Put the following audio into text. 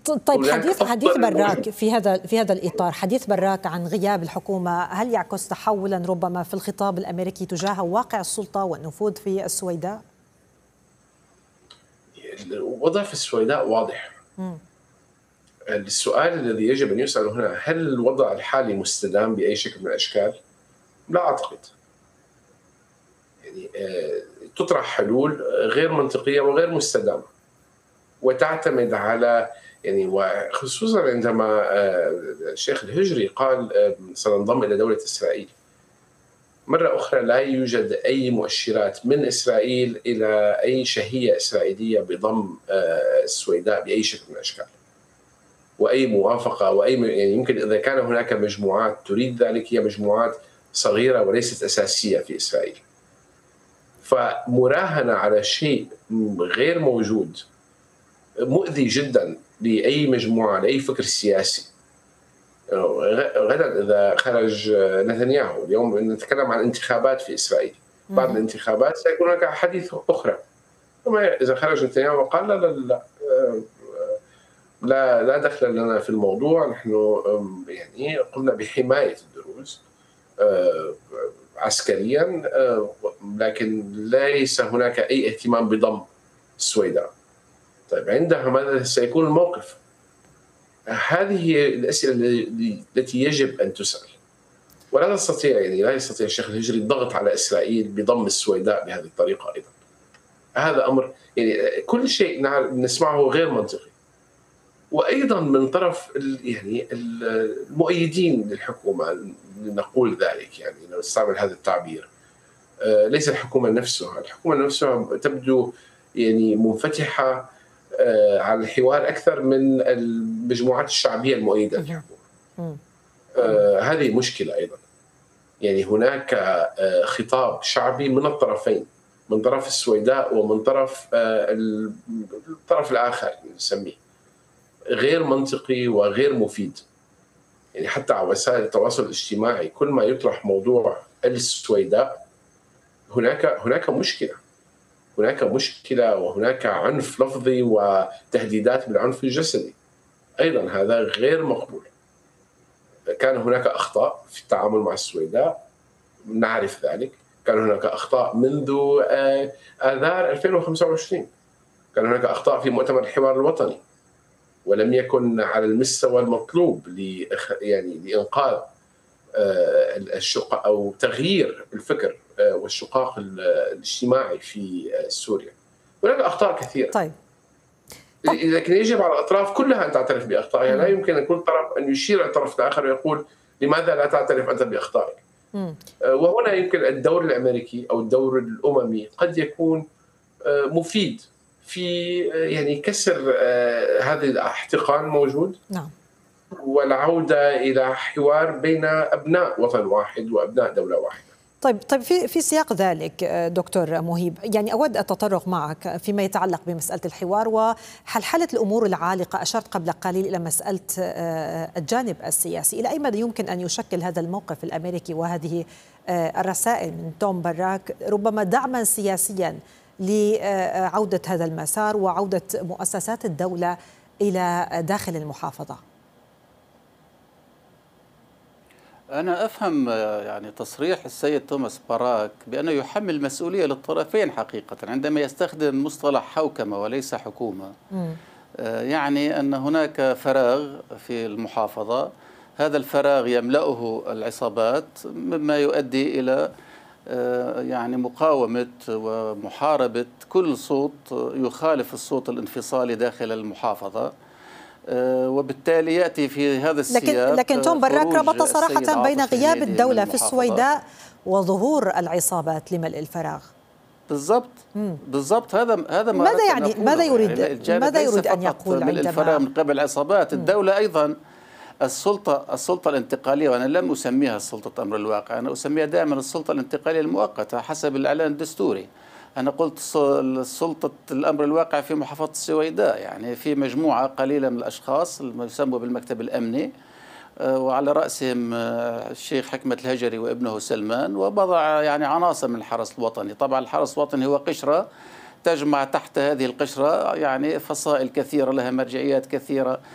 طيب، هناك حديث براك موجود. في هذا الإطار، حديث براك عن غياب الحكومة هل يعكس تحولا ربما في الخطاب الأمريكي تجاه واقع السلطة والنفوذ في السويداء؟ الوضع في السويداء واضح. السؤال الذي يجب أن يسأل هنا، هل الوضع الحالي مستدام بأي شكل من الأشكال؟ لا أعتقد. يعني تطرح حلول غير منطقية وغير مستدامة، وتعتمد على يعني، وخصوصا عندما الشيخ الهجري قال سننضم إلى دولة إسرائيل. مرة أخرى لا يوجد أي مؤشرات من إسرائيل إلى أي شهية إسرائيلية بضم السويداء بأي شكل من الأشكال، وأي موافقة وأي يعني يمكن إذا كان هناك مجموعات تريد ذلك هي مجموعات صغيرة وليست أساسية في إسرائيل. فمراهنة على شيء غير موجود مؤذي جدا لأي مجموعة، لأي فكر سياسي. غدا إذا خرج نتنياهو، اليوم نتكلم عن انتخابات في إسرائيل، بعد الانتخابات سيكون هناك حديث أخرى. إذا خرج نتنياهو وقال لا لا لا لا, لا دخل لنا في الموضوع، نحن يعني قمنا بحماية الدروز عسكريا، لكن ليس هناك أي اهتمام بضم السويداء. طيب عندها ماذا سيكون الموقف؟ هذه هي الأسئلة التي يجب أن تسأل، ولا نستطيع يعني لا يستطيع الشيخ الهجري الضغط على إسرائيل بضم السويداء بهذه الطريقة. أيضا هذا أمر يعني كل شيء نسمعه غير منطقي. وأيضا من طرف يعني المؤيدين للحكومة، نقول ذلك يعني نستعمل هذا التعبير، ليس الحكومة نفسها. الحكومة نفسها تبدو يعني منفتحة على الحوار أكثر من المجموعات الشعبية المؤيدة للحكومة. هذه مشكلة أيضا. يعني هناك خطاب شعبي من الطرفين، من طرف السويداء ومن طرف الطرف الآخر نسميه، غير منطقي وغير مفيد. يعني حتى على وسائل التواصل الاجتماعي كل ما يطرح موضوع السويداء هناك مشكلة، وهناك عنف لفظي وتهديدات بالعنف الجسدي. أيضا هذا غير مقبول. كان هناك أخطاء في التعامل مع السويداء، نعرف ذلك. كان هناك أخطاء منذ آذار 2025. كان هناك أخطاء في مؤتمر الحوار الوطني، ولم يكن على المستوى المطلوب يعني لإنقاذ الشقاق أو تغيير الفكر والشقاق الاجتماعي في سوريا. هناك أخطاء كثيرة. طيب. لكن يجب على الأطراف كلها أن تعترف بأخطائها. لا يمكن كل طرف أن يشير على الطرف الآخر ويقول لماذا لا تعترف أنت بأخطائك. وهنا يمكن الدور الأمريكي أو الدور الأممي قد يكون مفيد في يعني كسر هذا الاحتقان الموجود. نعم. والعودة إلى حوار بين أبناء وطن واحد وأبناء دولة واحدة. طيب في سياق ذلك دكتور مهيب، يعني أود التطرق معك فيما يتعلق بمسألة الحوار وحلحلة الأمور العالقة. أشرت قبل قليل إلى مسألة الجانب السياسي، إلى أي مدى يمكن أن يشكل هذا الموقف الأمريكي وهذه الرسائل من توم براك ربما دعما سياسيا لعودة هذا المسار وعودة مؤسسات الدولة إلى داخل المحافظة؟ أنا أفهم يعني تصريح السيد توماس باراك بأنه يحمل مسؤولية للطرفين حقيقة عندما يستخدم مصطلح حوكمة وليس حكومة. يعني أن هناك فراغ في المحافظة، هذا الفراغ يملأه العصابات، مما يؤدي إلى يعني مقاومة ومحاربة كل صوت يخالف الصوت الانفصالي داخل المحافظة. وبالتالي يأتي في هذا السياق لكن توم براك ربط صراحة بين غياب الدولة في السويداء وظهور العصابات لملء الفراغ. بالضبط هذا ما ماذا يعني ماذا يريد أن يقول عندما الفراغ من قبل العصابات؟ الدولة أيضا السلطة الانتقالية، وأنا لم أسميها سلطة أمر الواقع، أنا أسميها دائما السلطة الانتقالية المؤقتة حسب الإعلان الدستوري. أنا قلت سلطة الأمر الواقع في محافظة السويداء، يعني في مجموعة قليلة من الأشخاص يسموا بالمكتب الأمني، وعلى رأسهم الشيخ حكمة الهجري وابنه سلمان، وبضع يعني عناصر من الحرس الوطني. طبعا الحرس الوطني هو قشرة تجمع تحت هذه القشرة يعني فصائل كثيرة لها مرجعيات كثيرة،